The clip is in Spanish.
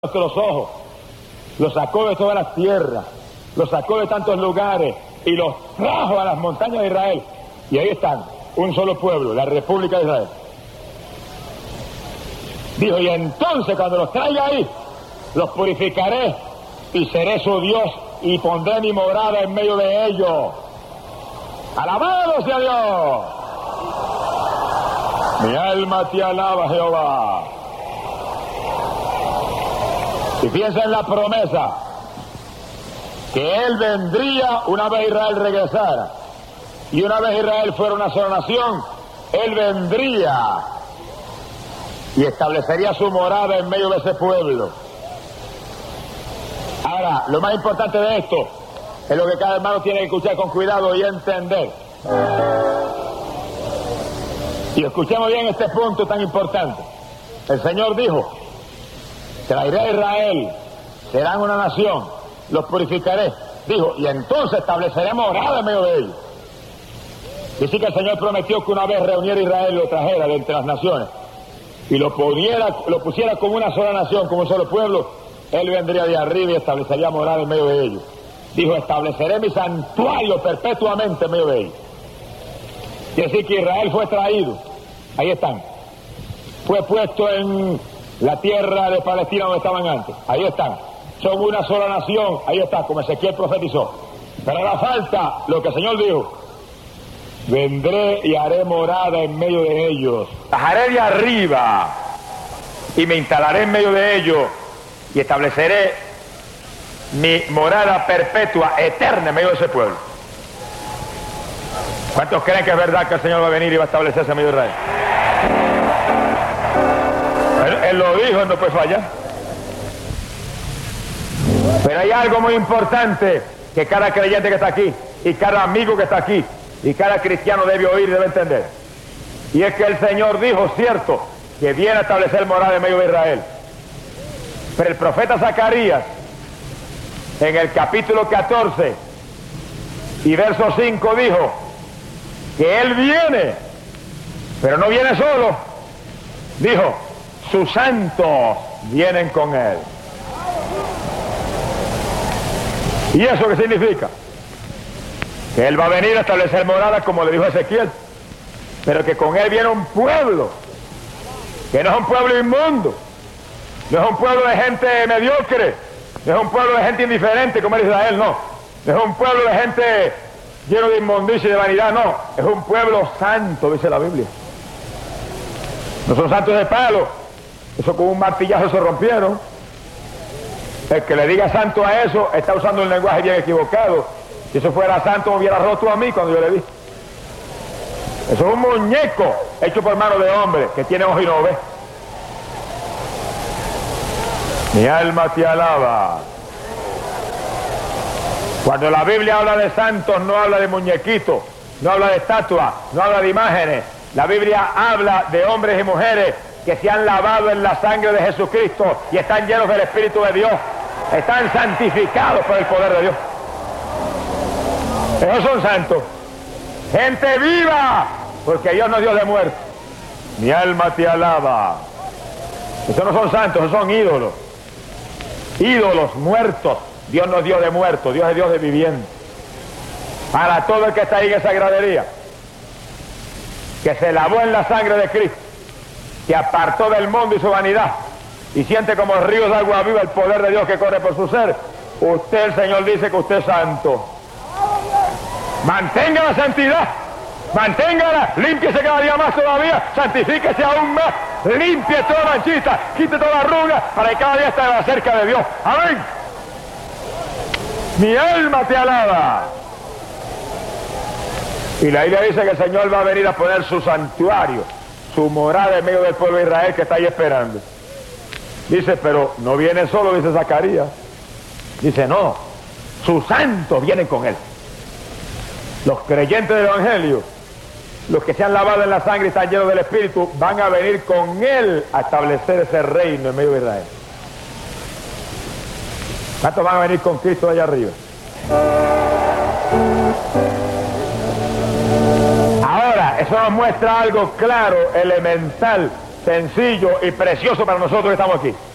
nuestros ojos, los sacó de todas las tierras, los sacó de tantos lugares y los trajo a las montañas de Israel. Y ahí están, un solo pueblo, la República de Israel. Dijo, y entonces cuando los traiga ahí, los purificaré y seré su Dios y pondré mi morada en medio de ellos. ¡Alabado sea Dios! Mi alma te alaba, Jehová. Y piensa en la promesa que Él vendría una vez Israel regresara, y una vez Israel fuera una sola nación, Él vendría y establecería su morada en medio de ese pueblo. Ahora, lo más importante de esto es lo que cada hermano tiene que escuchar con cuidado y entender. Y escuchemos bien este punto tan importante. El Señor dijo, traeré a Israel, serán una nación, los purificaré. Dijo, y entonces estableceré morada en medio de ellos. Dice que el Señor prometió que una vez reuniera a Israel, lo trajera de entre las naciones y lo pusiera como una sola nación, como un solo pueblo. Él vendría de arriba y establecería morada en medio de ellos. Dijo, estableceré mi santuario perpetuamente en medio de ellos. Quiere decir que Israel fue traído, ahí están, fue puesto en la tierra de Palestina donde estaban antes, ahí están, son una sola nación, ahí está, como Ezequiel profetizó. Pero ahora falta lo que el Señor dijo, vendré y haré morada en medio de ellos, bajaré de arriba y me instalaré en medio de ellos y estableceré mi morada perpetua, eterna en medio de ese pueblo. ¿Cuántos creen que es verdad que el Señor va a venir y va a establecerse en medio de Israel? Él lo dijo, no puede fallar. Pero hay algo muy importante que cada creyente que está aquí, y cada amigo que está aquí, y cada cristiano debe oír y debe entender. Y es que el Señor dijo, cierto, que viene a establecer morada en medio de Israel. Pero el profeta Zacarías, en el capítulo 14 y verso 5 dijo que Él viene, pero no viene solo. Dijo, sus santos vienen con Él. ¿Y eso qué significa? Que Él va a venir a establecer morada, como le dijo Ezequiel, pero que con Él viene un pueblo, que no es un pueblo inmundo, no es un pueblo de gente mediocre, no es un pueblo de gente indiferente como era Israel, no. No es un pueblo de gente lleno de inmundicia y de vanidad, no. Es un pueblo santo, dice la Biblia. No son santos de palo, eso con un martillazo se rompieron. El que le diga santo a eso está usando un lenguaje bien equivocado. Si eso fuera santo me hubiera roto a mí cuando yo le vi. Eso es un muñeco hecho por mano de hombre que tiene ojos y no ve. Mi alma te alaba. Cuando la Biblia habla de santos, no habla de muñequitos, no habla de estatuas, no habla de imágenes. La Biblia habla de hombres y mujeres que se han lavado en la sangre de Jesucristo y están llenos del Espíritu de Dios. Están santificados por el poder de Dios. Esos son santos. Gente viva, porque Dios no es Dios de muerte. Mi alma te alaba. Esos no son santos, esos son ídolos. Ídolos muertos. Dios no es Dios de muertos, Dios es Dios de vivientes. Para todo el que está ahí en esa gradería, que se lavó en la sangre de Cristo, que apartó del mundo y su vanidad, y siente como ríos de agua viva el poder de Dios que corre por su ser, usted, el Señor dice que usted es santo. Mantenga la santidad, manténgala, límpiese cada día más todavía, santifíquese aún más, limpie toda manchita, quite toda arruga, para que cada día esté más cerca de Dios. Amén. Mi alma te alaba. Y la Biblia dice que el Señor va a venir a poner su santuario, su morada en medio del pueblo de Israel que está ahí esperando. Dice, pero no viene solo, dice Zacarías. Dice, no, sus santos vienen con Él. Los creyentes del Evangelio, los que se han lavado en la sangre y están llenos del Espíritu, van a venir con Él a establecer ese reino en medio de Israel. ¿Cuántos van a venir con Cristo allá arriba? Ahora, eso nos muestra algo claro, elemental, sencillo y precioso para nosotros que estamos aquí.